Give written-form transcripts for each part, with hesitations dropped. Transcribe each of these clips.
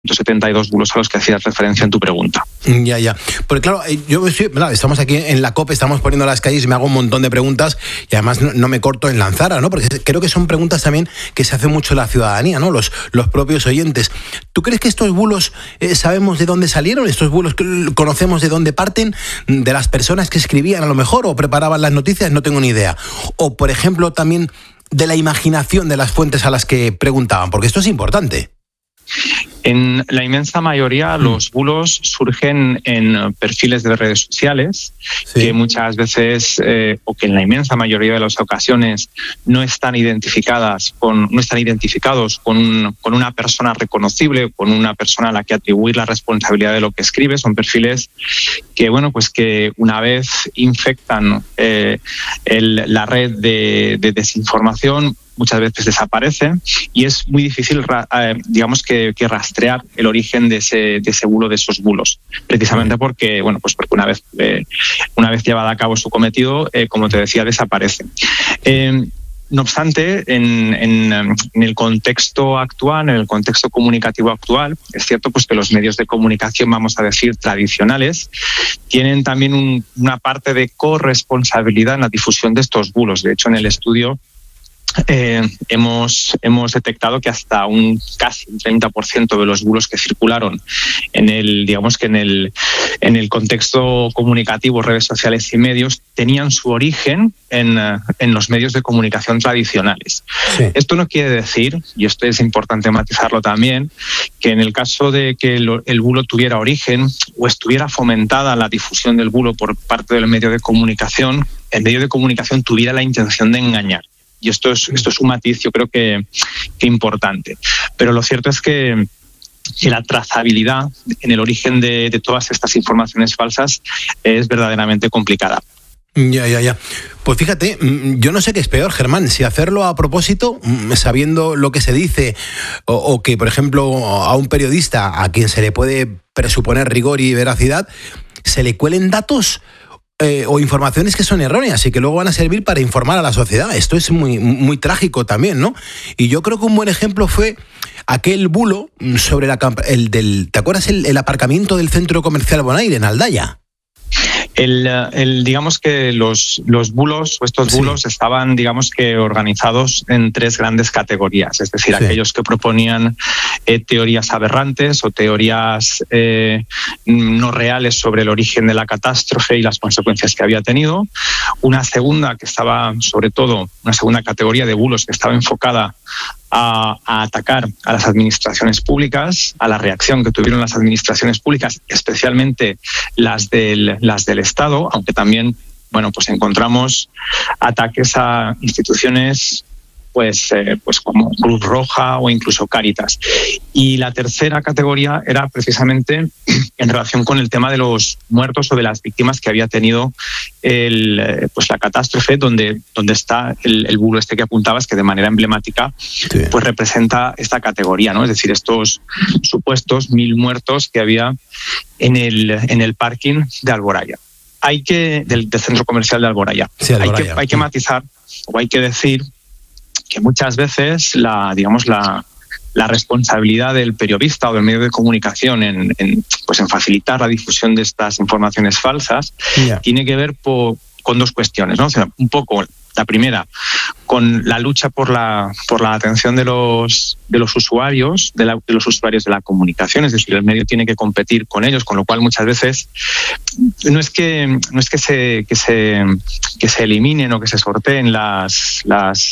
172 bulos a los que hacías referencia en tu pregunta. Ya. Porque claro, estamos aquí en la COPE, estamos poniendo las calles y me hago un montón de preguntas y además no me corto en lanzarlas, ¿no? Porque creo que son preguntas también que se hace mucho la ciudadanía, ¿no? Los propios oyentes. ¿Tú crees que estos bulos sabemos de dónde salieron? ¿Estos bulos conocemos de dónde parten? ¿De las personas que escribían a lo mejor o preparaban las noticias? No tengo ni idea. O, por ejemplo, también de la imaginación de las fuentes a las que preguntaban, porque esto es importante. En la inmensa mayoría los bulos surgen en perfiles de redes sociales, sí, que muchas veces, o que en la inmensa mayoría de las ocasiones no están identificados con una persona reconocible, con una persona a la que atribuir la responsabilidad de lo que escribe. Son perfiles que, que una vez infectan la red de desinformación, muchas veces desaparecen y es muy difícil, que rastrear el origen de ese bulo, de esos bulos, precisamente porque una vez llevada a cabo su cometido, como te decía, desaparecen. No obstante, en el contexto actual, en el contexto comunicativo actual, es cierto que los medios de comunicación, vamos a decir, tradicionales, tienen también una parte de corresponsabilidad en la difusión de estos bulos. De hecho, en el estudio hemos detectado que hasta casi un 30% de los bulos que circularon en el contexto comunicativo, redes sociales y medios, tenían su origen en los medios de comunicación tradicionales. Sí. Esto no quiere decir, y esto es importante matizarlo también, que en el caso de que el bulo tuviera origen o estuviera fomentada la difusión del bulo por parte del medio de comunicación, el medio de comunicación tuviera la intención de engañar. Y esto es un matiz, yo creo que importante. Pero lo cierto es que la trazabilidad en el origen de todas estas informaciones falsas es verdaderamente complicada. Ya. Pues fíjate, yo no sé qué es peor, Germán, si hacerlo a propósito, sabiendo lo que se dice, o que, por ejemplo, a un periodista a quien se le puede presuponer rigor y veracidad, se le cuelen datos o informaciones que son erróneas y que luego van a servir para informar a la sociedad. Esto es muy, muy trágico también, ¿no? Y yo creo que un buen ejemplo fue aquel bulo sobre ¿te acuerdas el aparcamiento del centro comercial Bonaire en Aldaya? Digamos que los bulos o estos bulos, sí, estaban, organizados en tres grandes categorías, es decir, sí, aquellos que proponían teorías aberrantes o teorías no reales sobre el origen de la catástrofe y las consecuencias que había tenido. Una segunda categoría de bulos que estaba enfocada a atacar a las administraciones públicas, a la reacción que tuvieron las administraciones públicas, especialmente las del Estado, aunque también encontramos ataques a instituciones como Cruz Roja o incluso Cáritas. Y la tercera categoría era precisamente en relación con el tema de los muertos o de las víctimas que había tenido la catástrofe, donde está el bulo este que apuntabas, que de manera emblemática, sí, representa esta categoría, ¿no? Es decir, estos supuestos 1.000 muertos que había en el parking de Alboraya. Del centro comercial de Alboraya. Sí, Alboraya. Hay que matizar, o hay que decir que muchas veces la responsabilidad del periodista o del medio de comunicación en facilitar la difusión de estas informaciones falsas, tiene que ver con dos cuestiones, ¿no? O sea, un poco la primera, con la lucha por la atención de los usuarios, de los usuarios de la comunicación, es decir, el medio tiene que competir con ellos, con lo cual muchas veces no es que se eliminen o que se sorteen las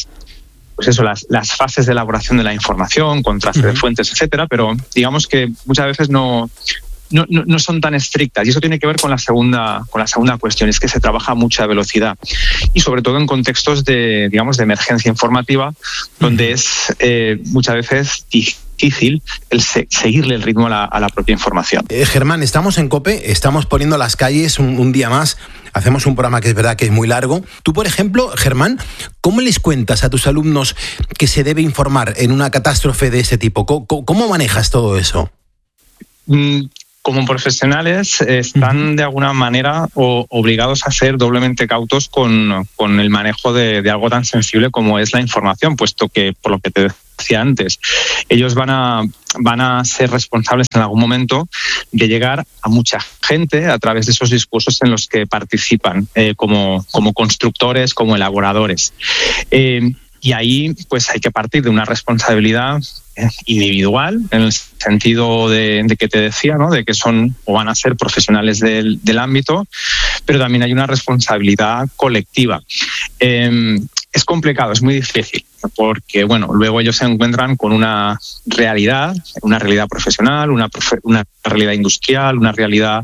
fases de elaboración de la información, contraste de fuentes, etcétera, pero digamos que muchas veces no son tan estrictas, y eso tiene que ver con la segunda cuestión, es que se trabaja a mucha velocidad y sobre todo en contextos de emergencia informativa, donde es muchas veces difícil seguirle el ritmo a la propia información. Germán, estamos en COPE, estamos poniendo las calles un día más, hacemos un programa que es verdad que es muy largo. Tú, por ejemplo, Germán, ¿cómo les cuentas a tus alumnos que se debe informar en una catástrofe de este tipo? ¿Cómo manejas todo eso? Como profesionales están de alguna manera obligados a ser doblemente cautos con el manejo de algo tan sensible como es la información, puesto que, por lo que te decía antes, ellos van a ser responsables en algún momento de llegar a mucha gente a través de esos discursos en los que participan como constructores, como elaboradores. Y ahí pues hay que partir de una responsabilidad individual, en el sentido de que te decía, ¿no? De que son o van a ser profesionales del ámbito, pero también hay una responsabilidad colectiva. Es complicado, es muy difícil, porque bueno, luego ellos se encuentran con una realidad profesional, una realidad industrial, una realidad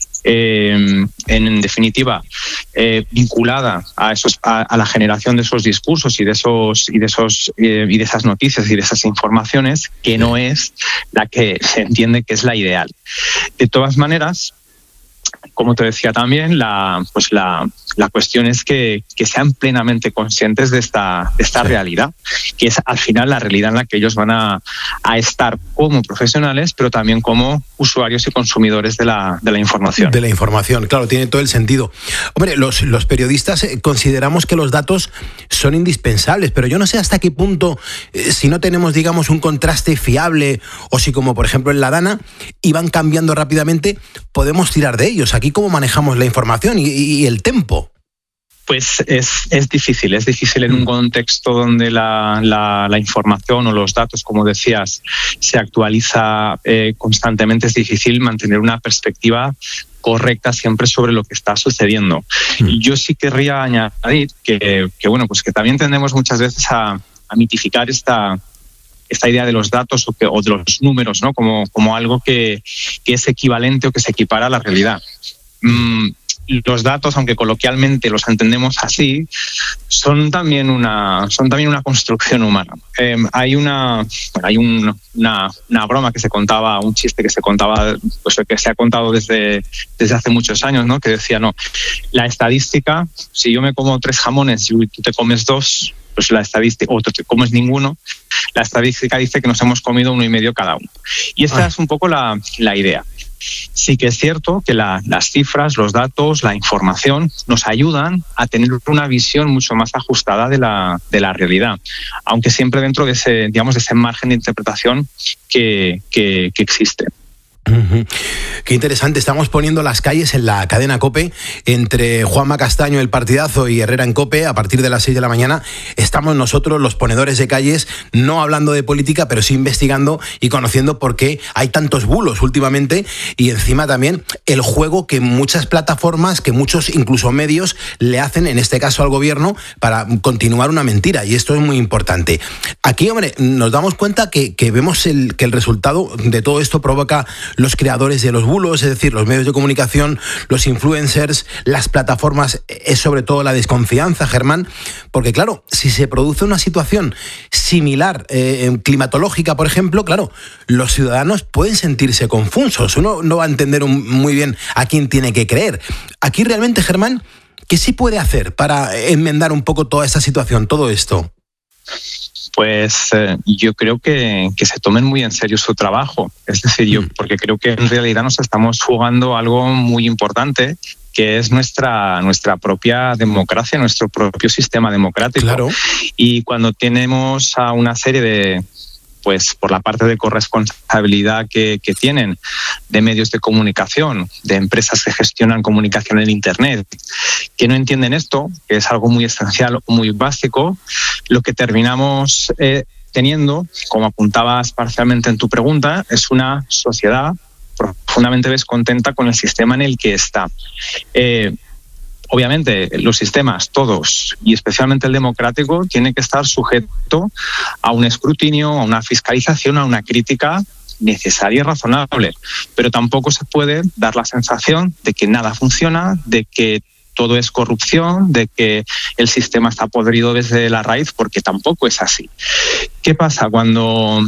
en definitiva vinculada a la generación de esos discursos y de esas noticias y de esas informaciones, que no es la que se entiende que es la ideal. De todas maneras, como te decía también, la cuestión es que sean plenamente conscientes de esta realidad, que es al final la realidad en la que ellos van a estar como profesionales, pero también como usuarios y consumidores de la información. De la información, claro, tiene todo el sentido. Hombre, los periodistas consideramos que los datos son indispensables, pero yo no sé hasta qué punto, si no tenemos, digamos, un contraste fiable, o si como por ejemplo en la Dana, iban cambiando rápidamente, podemos tirar de ellos. Aquí, ¿cómo manejamos la información y el tempo? Pues es difícil en un contexto donde la información o los datos, como decías, se actualiza constantemente. Es difícil mantener una perspectiva correcta siempre sobre lo que está sucediendo. Y yo sí querría añadir que bueno, pues que también tendemos muchas veces a mitificar esta idea de los datos o de los números, ¿no? Como algo que es equivalente o que se equipara a la realidad. Los datos, aunque coloquialmente los entendemos así, son también una construcción humana. Hay una broma que se contaba, un chiste que se contaba, pues que se ha contado desde hace muchos años, ¿no? Que decía, no, la estadística, si yo me como 3 jamones y tú te comes 2, pues la estadística, o te comes ninguno, la estadística dice que nos hemos comido 1,5 cada uno. Y esta es un poco la idea. Sí que es cierto que las cifras, los datos, la información nos ayudan a tener una visión mucho más ajustada de la realidad, aunque siempre dentro de ese margen de interpretación que existe. Qué interesante. Estamos poniendo las calles en la cadena COPE entre Juanma Castaño, el partidazo, y Herrera en COPE. A partir de las 6 de la mañana estamos nosotros, los ponedores de calles, no hablando de política, pero sí investigando y conociendo por qué hay tantos bulos últimamente, y encima también el juego que muchas plataformas, que muchos incluso medios le hacen, en este caso al gobierno, para continuar una mentira, y esto es muy importante. Aquí, hombre, nos damos cuenta que vemos que el resultado de todo esto provoca los creadores de los bulos, es decir, los medios de comunicación, los influencers, las plataformas, es sobre todo la desconfianza, Germán, porque claro, si se produce una situación similar, climatológica, por ejemplo, claro, los ciudadanos pueden sentirse confusos, uno no va a entender muy bien a quién tiene que creer. Aquí realmente, Germán, ¿qué sí puede hacer para enmendar un poco toda esta situación, todo esto? Pues yo creo que se tomen muy en serio su trabajo. Es decir, porque creo que en realidad nos estamos jugando algo muy importante, que es nuestra propia democracia, nuestro propio sistema democrático. Claro. Y cuando tenemos a una serie de, pues por la parte de corresponsabilidad que tienen, de medios de comunicación, de empresas que gestionan comunicación en Internet, que no entienden esto, que es algo muy esencial o muy básico, lo que terminamos teniendo, como apuntabas parcialmente en tu pregunta, es una sociedad profundamente descontenta con el sistema en el que está. Obviamente, los sistemas, todos, y especialmente el democrático, tiene que estar sujeto a un escrutinio, a una fiscalización, a una crítica necesaria y razonable. Pero tampoco se puede dar la sensación de que nada funciona, de que todo es corrupción, de que el sistema está podrido desde la raíz, porque tampoco es así. ¿Qué pasa cuando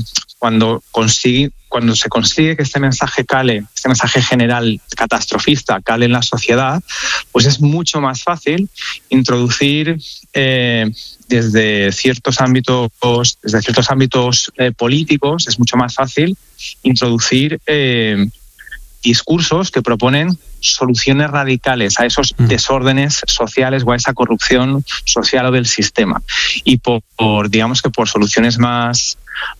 se consigue que este mensaje cale, este mensaje general catastrofista cale en la sociedad? Pues es mucho más fácil introducir desde ciertos ámbitos políticos, es mucho más fácil introducir discursos que proponen soluciones radicales a esos desórdenes sociales o a esa corrupción social o del sistema. Y digamos que por soluciones más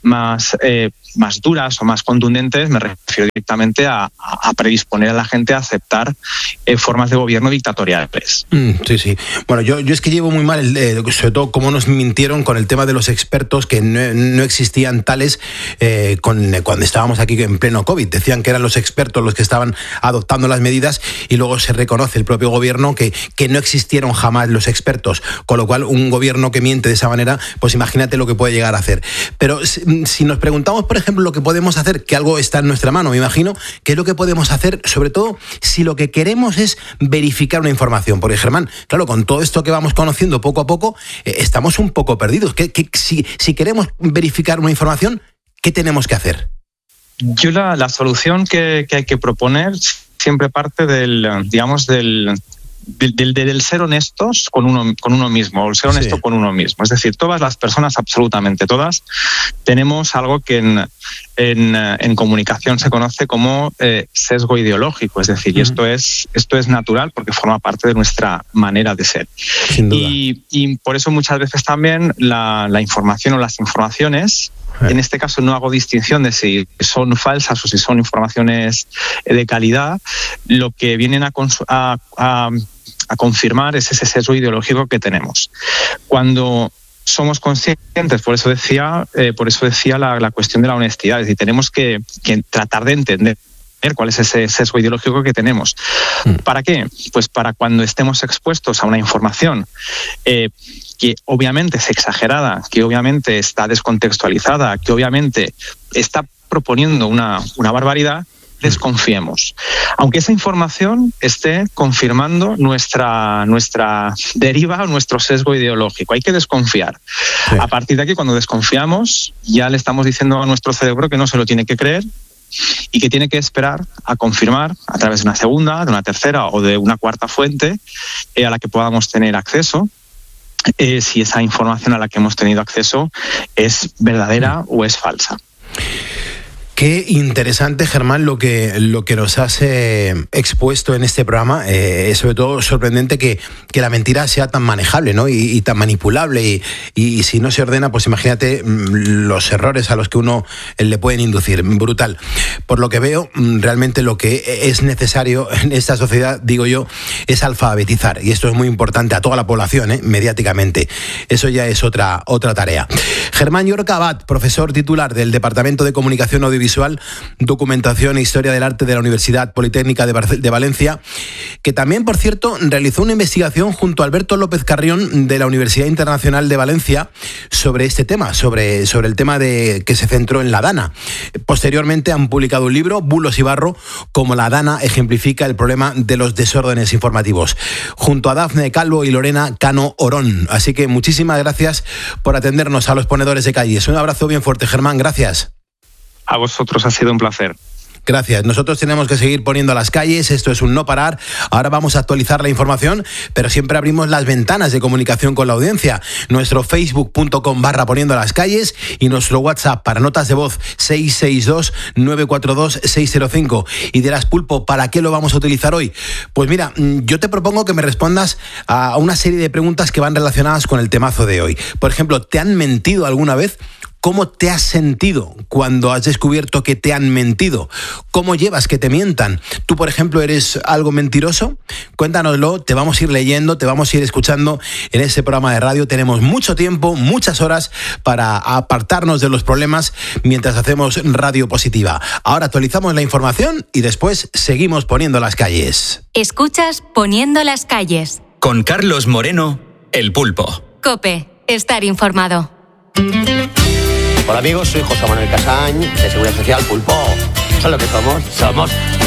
duras o más contundentes, me refiero directamente a predisponer a la gente a aceptar formas de gobierno dictatoriales. Sí. Bueno, yo es que llevo muy mal, sobre todo cómo nos mintieron con el tema de los expertos, que no existían tales cuando estábamos aquí en pleno COVID. Decían que eran los expertos los que estaban adoptando las medidas y luego se reconoce el propio gobierno que no existieron jamás los expertos. Con lo cual, un gobierno que miente de esa manera, pues imagínate lo que puede llegar a hacer. Pero si nos preguntamos, por ejemplo, lo que podemos hacer, que algo está en nuestra mano, me imagino, ¿qué es lo que podemos hacer? Sobre todo, si lo que queremos es verificar una información. Porque, Germán, claro, con todo esto que vamos conociendo poco a poco, estamos un poco perdidos. Si queremos verificar una información, ¿qué tenemos que hacer? Yo la solución que hay que proponer siempre parte del ser honestos con uno mismo, o el ser honesto con uno mismo. Es decir, todas las personas, absolutamente todas, tenemos algo que en comunicación se conoce como sesgo ideológico. Es decir, y esto es natural porque forma parte de nuestra manera de ser. Sin duda. Y por eso muchas veces también la información o las informaciones, en este caso no hago distinción de si son falsas o si son informaciones de calidad, lo que vienen a confirmar es ese sesgo ideológico que tenemos. Cuando somos conscientes, por eso decía la cuestión de la honestidad, es decir, tenemos que tratar de entender cuál es ese sesgo ideológico que tenemos. ¿Para qué? Pues para cuando estemos expuestos a una información que obviamente es exagerada, que obviamente está descontextualizada, que obviamente está proponiendo una barbaridad, desconfiemos. Aunque esa información esté confirmando nuestra deriva o nuestro sesgo ideológico, hay que desconfiar. Sí. A partir de aquí, cuando desconfiamos, ya le estamos diciendo a nuestro cerebro que no se lo tiene que creer y que tiene que esperar a confirmar a través de una segunda, de una tercera o de una cuarta fuente a la que podamos tener acceso, si esa información a la que hemos tenido acceso es verdadera o es falsa. Qué interesante, Germán, lo que nos has expuesto en este programa. Es sobre todo sorprendente que la mentira sea tan manejable, ¿no? y tan manipulable. Y si no se ordena, pues imagínate los errores a los que uno le pueden inducir. Brutal. Por lo que veo, realmente lo que es necesario en esta sociedad, digo yo, es alfabetizar. Y esto es muy importante a toda la población, mediáticamente. Eso ya es otra tarea. Germán Llorca Abad, profesor titular del Departamento de Comunicación Audiovisual, Documentación e Historia del Arte de la Universidad Politécnica de Valencia, que también, por cierto, realizó una investigación junto a Alberto López Carrión de la Universidad Internacional de Valencia sobre este tema, sobre el tema que se centró en la Dana. Posteriormente han publicado un libro, Bulos y Barro, cómo la Dana ejemplifica el problema de los desórdenes informativos, junto a Dafne Calvo y Lorena Cano Orón. Así que muchísimas gracias por atendernos a los ponedores de calles. Un abrazo bien fuerte, Germán, gracias. A vosotros, ha sido un placer. Gracias. Nosotros tenemos que seguir poniendo las calles, esto es un no parar. Ahora vamos a actualizar la información, pero siempre abrimos las ventanas de comunicación con la audiencia. Nuestro facebook.com/poniendo las calles y nuestro WhatsApp para notas de voz 662-942-605. Y dirás, Pulpo, ¿para qué lo vamos a utilizar hoy? Pues mira, yo te propongo que me respondas a una serie de preguntas que van relacionadas con el temazo de hoy. Por ejemplo, ¿te han mentido alguna vez? ¿Cómo te has sentido cuando has descubierto que te han mentido? ¿Cómo llevas que te mientan? ¿Tú, por ejemplo, eres algo mentiroso? Cuéntanoslo, te vamos a ir leyendo, te vamos a ir escuchando en este programa de radio. Tenemos mucho tiempo, muchas horas para apartarnos de los problemas mientras hacemos Radio Positiva. Ahora actualizamos la información y después seguimos poniendo las calles. Escuchas Poniendo las calles. Con Carlos Moreno, El Pulpo. COPE, estar informado. Hola amigos, soy José Manuel Casañ, de Seguridad Social Pulpo. ¿Sabes lo que somos? Somos